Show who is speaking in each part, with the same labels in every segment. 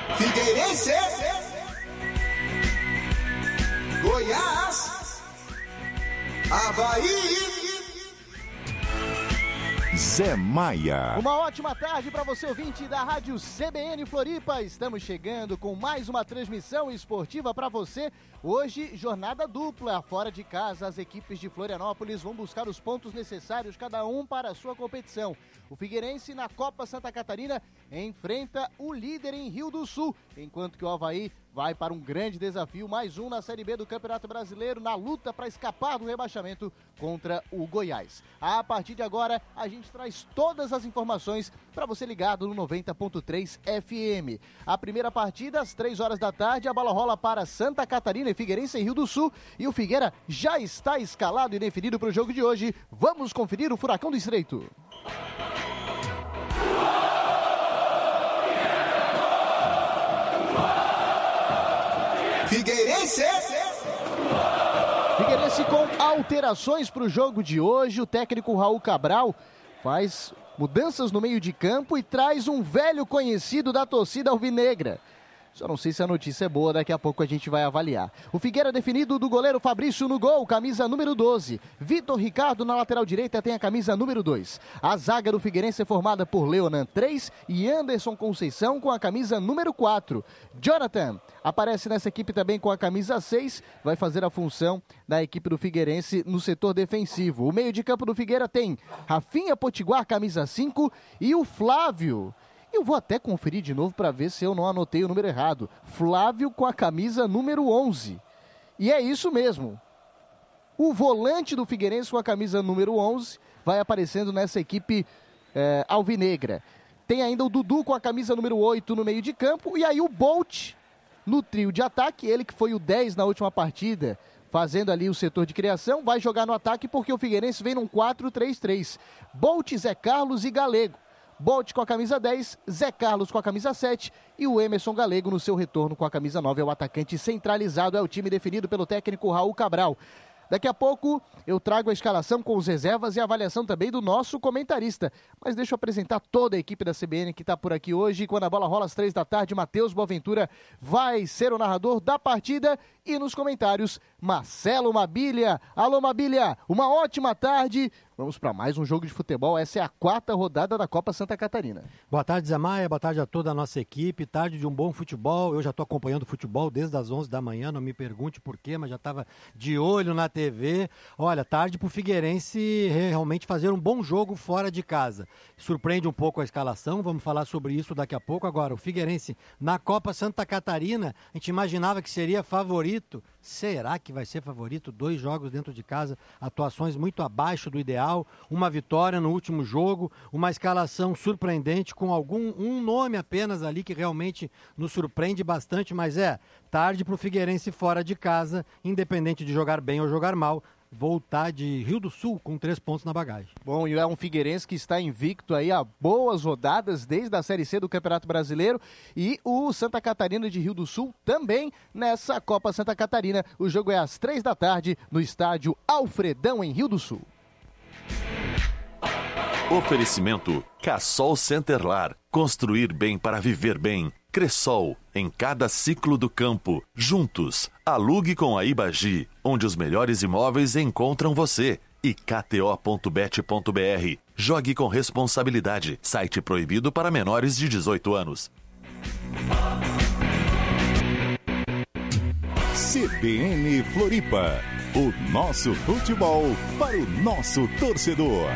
Speaker 1: Figueirense, Goiás, Avaí,
Speaker 2: Zé Maia.
Speaker 3: Uma ótima tarde para você, ouvinte da Rádio CBN Floripa. Estamos chegando com mais uma transmissão esportiva para você. Hoje, jornada dupla. Fora de casa, as equipes de Florianópolis vão buscar os pontos necessários, cada um para a sua competição. O Figueirense, na Copa Santa Catarina, enfrenta o líder em Rio do Sul, enquanto que o Avaí vai para um grande desafio, mais um na Série B do Campeonato Brasileiro, na luta para escapar do rebaixamento contra o Goiás. A partir de agora, a gente traz todas as informações para você ligado no 90.3 FM. A primeira partida, às 3 horas da tarde, a bola rola para Santa Catarina e Figueirense em Rio do Sul, e o Figueira já está escalado e definido para o jogo de hoje. Vamos conferir o Furacão do Estreito.
Speaker 1: Figueirense
Speaker 3: com alterações para o jogo de hoje. O técnico Raul Cabral faz mudanças no meio de campo e traz um velho conhecido da torcida alvinegra. Só não sei se a notícia é boa, daqui a pouco a gente vai avaliar. O Figueira definido do goleiro Fabrício no gol, camisa número 12. Vitor Ricardo na lateral direita tem a camisa número 2. A zaga do Figueirense é formada por Leonan 3 e Anderson Conceição com a camisa número 4. Jonathan aparece nessa equipe também com a camisa 6, vai fazer a função da equipe do Figueirense no setor defensivo. O meio de campo do Figueira tem Rafinha Potiguar, camisa 5, e o Flávio. Eu vou até conferir de novo para ver se eu não anotei o número errado. Flávio com a camisa número 11. E é isso mesmo. O volante do Figueirense com a camisa número 11 vai aparecendo nessa equipe alvinegra. Tem ainda o Dudu com a camisa número 8 no meio de campo. E aí o Bolt no trio de ataque. Ele que foi o 10 na última partida, fazendo ali o setor de criação. Vai jogar no ataque porque o Figueirense vem num 4-3-3. Bolt, Zé Carlos e Galego. Bolt com a camisa 10, Zé Carlos com a camisa 7 e o Emerson Galego no seu retorno com a camisa 9. É o atacante centralizado, é o time definido pelo técnico Raul Cabral. Daqui a pouco eu trago a escalação com os reservas e a avaliação também do nosso comentarista. Mas deixa eu apresentar toda a equipe da CBN que está por aqui hoje. Quando a bola rola às 3 da tarde, Matheus Boaventura vai ser o narrador da partida. E nos comentários, Marcelo Mabilha. Alô, Mabilha, uma ótima tarde. Vamos para mais um jogo de futebol. Essa é a 4ª rodada da Copa Santa Catarina.
Speaker 4: Boa tarde, Zé Maia. Boa tarde a toda a nossa equipe. Tarde de um bom futebol. Eu já estou acompanhando o futebol desde as 11 da manhã. Não me pergunte por quê, mas já estava de olho na TV. Olha, tarde para o Figueirense realmente fazer um bom jogo fora de casa. Surpreende um pouco a escalação. Vamos falar sobre isso daqui a pouco. Agora, o Figueirense na Copa Santa Catarina, a gente imaginava que seria favorito. Será que vai ser favorito? 2 jogos dentro de casa, atuações muito abaixo do ideal, uma vitória no último jogo, uma escalação surpreendente com um nome apenas ali que realmente nos surpreende bastante, mas tarde para o Figueirense fora de casa, independente de jogar bem ou jogar mal, voltar de Rio do Sul com 3 pontos na bagagem.
Speaker 3: Bom, e é um Figueirense que está invicto aí a boas rodadas desde a Série C do Campeonato Brasileiro, e o Santa Catarina de Rio do Sul também nessa Copa Santa Catarina. O jogo é às 3 da tarde no estádio Alfredão em Rio do Sul.
Speaker 2: Oferecimento Cassol Centerlar. Construir bem para viver bem. Cressol, em cada ciclo do campo. Juntos, alugue com a Ibagi, onde os melhores imóveis encontram você. E KTO.bet.br. Jogue com responsabilidade. Site proibido para menores de 18 anos.
Speaker 5: CBN Floripa. O nosso futebol para o nosso torcedor.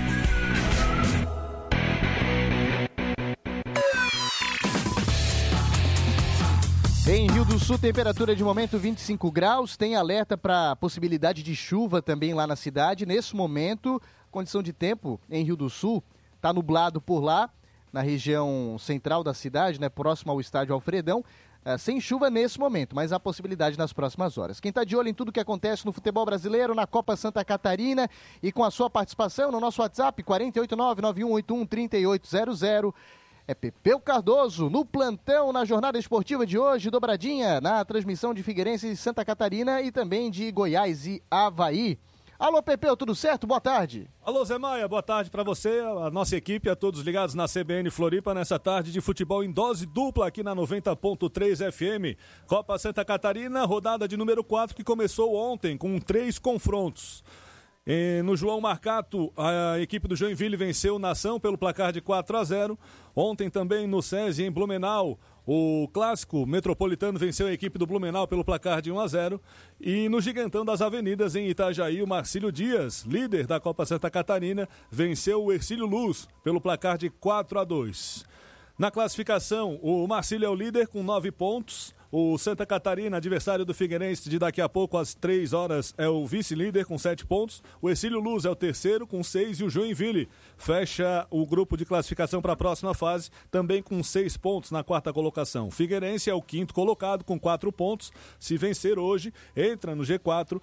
Speaker 3: Em Rio do Sul, temperatura de momento 25 graus, tem alerta para possibilidade de chuva também lá na cidade. Nesse momento, condição de tempo em Rio do Sul, está nublado por lá, na região central da cidade, né, próximo ao estádio Alfredão, sem chuva nesse momento, mas há possibilidade nas próximas horas. Quem está de olho em tudo que acontece no futebol brasileiro, na Copa Santa Catarina, e com a sua participação no nosso WhatsApp, 489-9181-3800, é Pepeu Cardoso, no plantão, na jornada esportiva de hoje, dobradinha, na transmissão de Figueirense e Santa Catarina e também de Goiás e Avaí. Alô, Pepeu, tudo certo? Boa tarde.
Speaker 1: Alô, Zé Maia, boa tarde para você, a nossa equipe, a todos ligados na CBN Floripa nessa tarde de futebol em dose dupla aqui na 90.3 FM. Copa Santa Catarina, rodada de número 4 que começou ontem com 3 confrontos. No João Marcato, a equipe do Joinville venceu o Nação pelo placar de 4-0. Ontem também no SESI, em Blumenau, o clássico metropolitano venceu a equipe do Blumenau pelo placar de 1-0. E no Gigantão das Avenidas, em Itajaí, o Marcílio Dias, líder da Copa Santa Catarina, venceu o Hercílio Luz pelo placar de 4-2. Na classificação, o Marcílio é o líder com 9 pontos. O Santa Catarina, adversário do Figueirense de daqui a pouco às 3 horas, é o vice-líder com 7 pontos. O Hercílio Luz é o terceiro com 6 e o Joinville fecha o grupo de classificação para a próxima fase também com 6 pontos na 4ª colocação. O Figueirense é o 5º colocado com 4 pontos. Se vencer hoje, entra no G4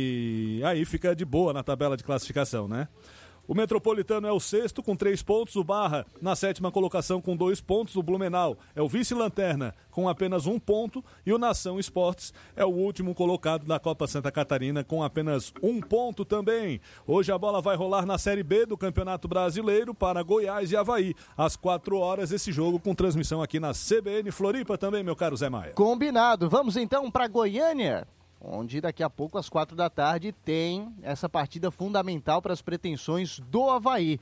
Speaker 1: e aí fica de boa na tabela de classificação, né? O Metropolitano é o 6º com 3 pontos, o Barra na 7ª colocação com 2 pontos, o Blumenau é o vice-lanterna com apenas 1 ponto e o Nação Esportes é o último colocado da Copa Santa Catarina com apenas 1 ponto também. Hoje a bola vai rolar na Série B do Campeonato Brasileiro para Goiás e Avaí. Às 4 horas esse jogo com transmissão aqui na CBN Floripa também, meu caro Zé Maia.
Speaker 3: Combinado, vamos então para Goiânia, onde daqui a pouco, às 4 da tarde, tem essa partida fundamental para as pretensões do Avaí.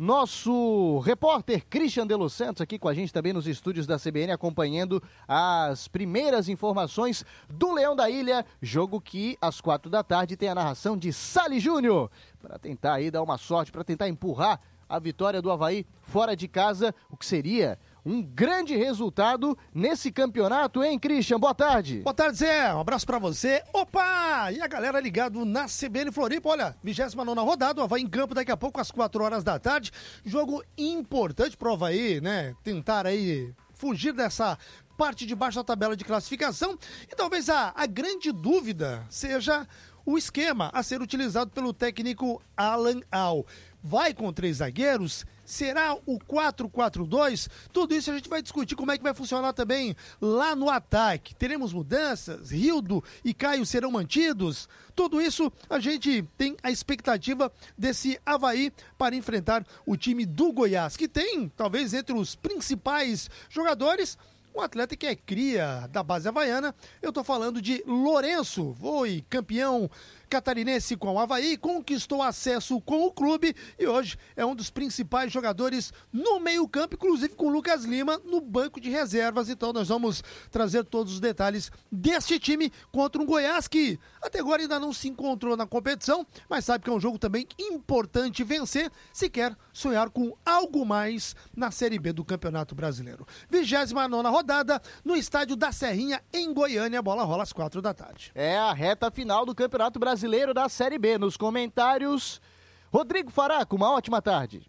Speaker 3: Nosso repórter Christian de Los Santos aqui com a gente também nos estúdios da CBN, acompanhando as primeiras informações do Leão da Ilha, jogo que às 4 da tarde tem a narração de Sali Júnior, para tentar aí dar uma sorte, para tentar empurrar a vitória do Avaí fora de casa, o que seria um grande resultado nesse campeonato, hein, Christian? Boa tarde.
Speaker 6: Boa tarde, Zé. Um abraço pra você. Opa! E a galera ligado na CBN Floripa. Olha, 29ª rodada, o Avaí em campo daqui a pouco às 4 horas da tarde. Jogo importante pro Avaí, né? Tentar aí fugir dessa parte de baixo da tabela de classificação. E talvez a grande dúvida seja o esquema a ser utilizado pelo técnico Alan Al. Vai com 3 zagueiros? Será o 4-4-2? Tudo isso a gente vai discutir como é que vai funcionar também lá no ataque. Teremos mudanças? Rildo e Caio serão mantidos? Tudo isso a gente tem a expectativa desse Avaí para enfrentar o time do Goiás, que tem, talvez, entre os principais jogadores, um atleta que é cria da base havaiana. Eu tô falando de Lourenço, foi campeão catarinense com o Avaí, conquistou acesso com o clube e hoje é um dos principais jogadores no meio-campo, inclusive com o Lucas Lima no banco de reservas. Então nós vamos trazer todos os detalhes deste time contra um Goiás que até agora ainda não se encontrou na competição, mas sabe que é um jogo também importante vencer se quer sonhar com algo mais na Série B do Campeonato Brasileiro. 29ª rodada no estádio da Serrinha em Goiânia, a bola rola às 4 da tarde.
Speaker 3: É a reta final do Campeonato Brasileiro da Série B. Nos comentários, Rodrigo Faraco, uma ótima tarde.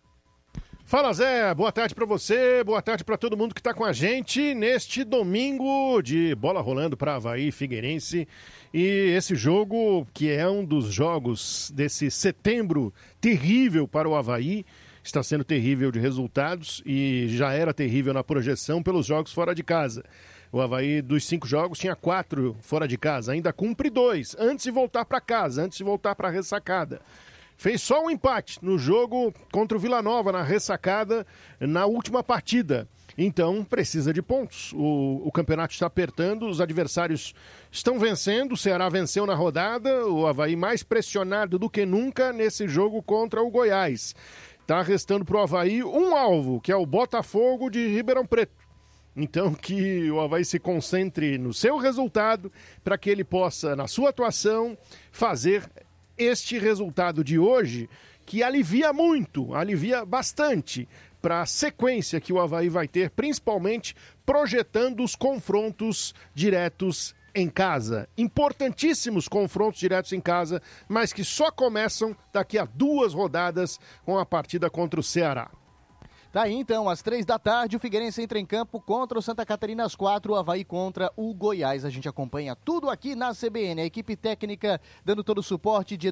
Speaker 7: Fala, Zé, boa tarde pra você, boa tarde pra todo mundo que tá com a gente neste domingo de bola rolando pra Avaí Figueirense. E esse jogo, que é um dos jogos desse setembro terrível para o Avaí, está sendo terrível de resultados e já era terrível na projeção pelos jogos fora de casa. O Avaí, dos 5 jogos, tinha 4 fora de casa, ainda cumpre 2, antes de voltar para casa, antes de voltar para a ressacada. Fez só um empate no jogo contra o Vila Nova, na ressacada, na última partida. Então, precisa de pontos. O campeonato está apertando, os adversários estão vencendo, o Ceará venceu na rodada, o Avaí mais pressionado do que nunca nesse jogo contra o Goiás. Está restando para o Avaí um alvo, que é o Botafogo de Ribeirão Preto. Então, que o Avaí se concentre no seu resultado para que ele possa, na sua atuação, fazer este resultado de hoje, que alivia muito, alivia bastante para a sequência que o Avaí vai ter, principalmente projetando os confrontos diretos em casa. Importantíssimos confrontos diretos em casa, mas que só começam daqui a 2 rodadas com a partida contra o Ceará.
Speaker 3: Tá aí então, às 3 da tarde, o Figueirense entra em campo contra o Santa Catarina, às 4, o Avaí contra o Goiás. A gente acompanha tudo aqui na CBN, a equipe técnica dando todo o suporte de